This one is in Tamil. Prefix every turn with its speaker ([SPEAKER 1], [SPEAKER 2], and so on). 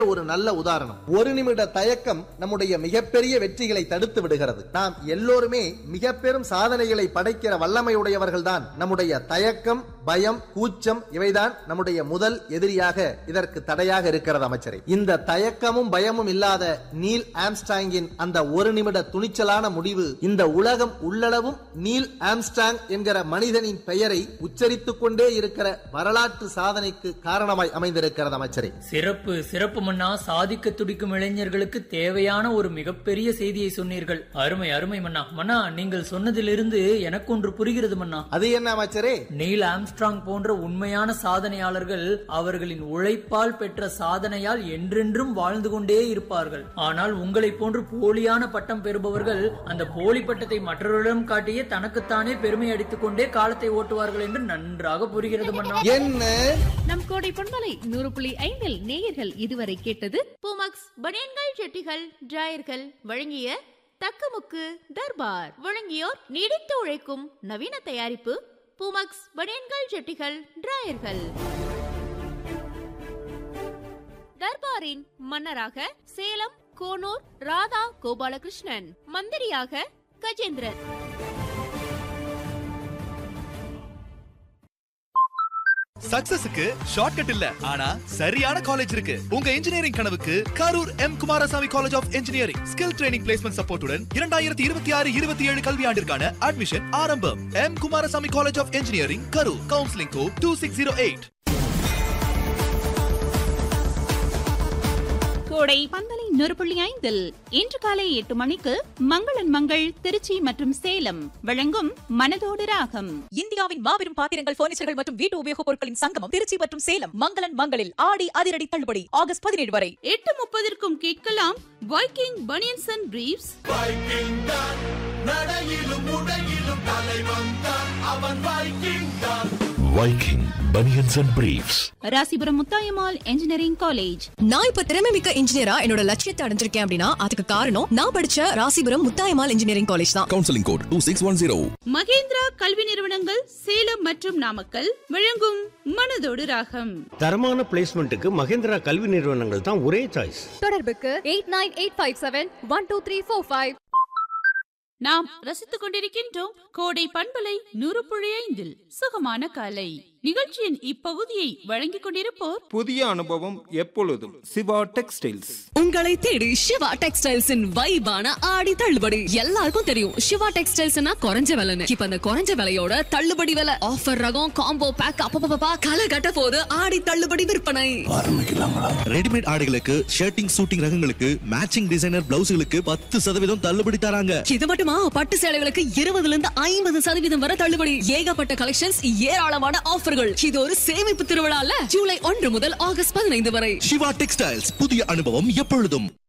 [SPEAKER 1] ஒரு நல்ல உதாரணம். ஒரு நிமிட தயக்கம் நம்முடைய மிகப்பெரிய வெற்றிகளை தடுத்து விடுகிறது. நாம் எல்லோருமே மிக பெரும் சாதனைகளை படைக்கிற வல்லமையுடையவர்கள் தான். நம்முடைய தயக்கம், பயம், கூச்சம் இவைதான் நம்முடைய முதல் எதிரியாக இதற்கு தடையாக இருக்கிறது. அமைச்சரே, இந்த தயக்கமும் பயமும் இல்லாத நீல் ஆம்ஸ்ட்ராங்கின் அந்த ஒரு நிமிட துணிச்சலான முடிவு இந்த உலகம் உள்ளளவும் நீல் ஆம்ஸ்ட்ராங் என்கிற மனிதனின் பெயரை உச்சரித்துக் கொண்டே இருக்கிற வரலாற்று சாதனைக்கு காரணமாய் அமைந்திருக்கிறது. அமைச்சரே,
[SPEAKER 2] சிறப்பு சிறப்பு மன்னா. சாதிக்க துடிக்கும் இளைஞர்களுக்கு தேவையான ஒரு மிகப்பெரிய செய்தியை சொன்னீர்கள். அருமை அருமை மன்னா. மன்னா, நீங்கள் சொன்னதிலிருந்து எனக்கு ஒன்று புரிகிறது மன்னா.
[SPEAKER 1] அது என்ன அமைச்சரே?
[SPEAKER 2] நீல் ஆம்ஸ்ட்ராங் போன்ற உண்மையான சாதனையாளர்கள் அவர்களின் உழைப்பால் பெற்ற சாதனையால் என்றென்றும் வாழ்ந்து கொண்டே இருப்பார்கள். ஆனால் உங்களை போன்று போலியான பட்டம் பெறுபவர்கள் அந்த போலி பட்டத்தை மற்றவர்களிடம் காட்டியே தனக்குத்தானே பெருமை அடித்துக் கொண்டே காலத்தை ஓட்டுவார்கள் என்று நன்றாக புரிகிறது மன்னா.
[SPEAKER 1] என்ன
[SPEAKER 3] நம் கோடை பொன்மலை 100.5 நேயர்கள் இதுவரை கேட்டது
[SPEAKER 4] பூமக்ஸ் பனியன்கள், ஜட்டிகள், டிராயர்கள் வழங்கிய தக்கமுக்கு தர்பார். வழங்கியோர் நீடித்து உழைக்கும் நவீன தயாரிப்பு பூமக்ஸ் பனியன்கள், ஜட்டிகள், டிராயர்கள். தர்பாரின் மன்னராக சேலம் கோனூர் ராதா கோபாலகிருஷ்ணன், மந்திரியாக கஜேந்திரன்.
[SPEAKER 5] சக்சஸுக்கு ஷார்ட்கட் இல்ல, ஆனா சரியான காலேஜ் இருக்கு. உங்க இன்ஜினியரிங் கனவுக்கு Karur M Kumaraswamy college of engineering skill training placement சப்போர்ட்டுடன் 2026-27 கல்வியாண்டிற்கான அட்மிஷன் ஆரம்பம். M Kumaraswamy college of engineering Karur. Counselling code 2608.
[SPEAKER 3] கோடை பந்தலை 100.5 இன்று காலை 8 மணிக்கு மங்களன் மங்கள் திருச்சி மற்றும் சேலம் வழங்கும் மனதோடு ராகம்.
[SPEAKER 6] இந்தியாவின் மாபெரும் பாத்திரங்கள், பர்னிச்சர்கள் மற்றும் வீட்டு உபயோகப் பொருட்களின் சங்கமம் திருச்சி மற்றும் சேலம் மங்களன் மங்களில் ஆடி அதிரடி தள்ளுபடி ஆகஸ்ட் 17 வரை.
[SPEAKER 3] 8:30 கேட்கலாம் Viking banians and briefs.
[SPEAKER 7] Viking banians and briefs.
[SPEAKER 3] Rasipuram Muthayammal engineering college.
[SPEAKER 6] நான் இப்ப திறமை மிக்க இன்ஜினியரா என்னோட லட்சியத்தை அடைஞ்சிருக்கேன் அப்படின்னா அதுக்கு காரணம் நான் படிச்ச ராசிபுரம் முத்தாயம்மாள் இன்ஜினியரிங் காலேஜ் தான்.
[SPEAKER 7] Counselling code 2610.
[SPEAKER 3] மகேந்திரா கல்வி நிறுவனங்கள் சேலம் மற்றும் நாமக்கல் வழங்கும் மனதோடு ராகம்.
[SPEAKER 8] தரமான பிளேஸ்மெண்ட்டுக்கு மகேந்திரா கல்வி நிறுவனங்கள் தான் ஒரே சாய்ஸ்.
[SPEAKER 4] தொடர்புக்கு 8985712345.
[SPEAKER 3] நாம் ரசித்துக் கொண்டிருக்கின்றோம் கோடை பண்பலை 100.5 சுகமான காலை நிகழ்ச்சியின் இப்பகுதியை வழங்கிக் கொண்டிருப்போர்
[SPEAKER 9] புதிய அனுபவம் எப்பொழுதும் சிவா டெக்ஸ்டைல்ஸ்.
[SPEAKER 6] உங்களை தேடி சிவா டெக்ஸ்டைல்ஸின் வைபான ஆடி தள்ளுபடி. எல்லாருக்கும் தெரியும் சிவா டெக்ஸ்டைல்ஸ்னா குறைஞ்ச விலைன்னு. இப்ப அந்த குறைஞ்ச விலையோட தள்ளுபடி விலை, ஆஃபர் ரகம், காம்போ பேக் அப்பப்பா களை கட்ட போது ஆடி தள்ளுபடி விற்பனை
[SPEAKER 7] ஆரம்பிக்கலாங்களா?
[SPEAKER 5] ரெடிமேட் ஆடைகளுக்கு, ஷர்ட்டிங், சூட்டிங் ரகங்களுக்கு, மேட்சிங் டிசைனர் பிளவுஸ்களுக்கு 10% தள்ளுபடி தராங்க.
[SPEAKER 6] இது மட்டுமா, பட்டு சேலைகளுக்கு 20% வரை தள்ளுபடி. ஏகப்பட்ட கலெக்ஷன்ஸ், ஏராளமான ஆஃபர்கள். இது ஒரு சேமிப்பு திருவிழா. ஜூலை 1 முதல் ஆகஸ்ட் 15 வரை.
[SPEAKER 5] சிவா டெக்ஸ்டைல்ஸ், புதிய அனுபவம் எப்பொழுதும்.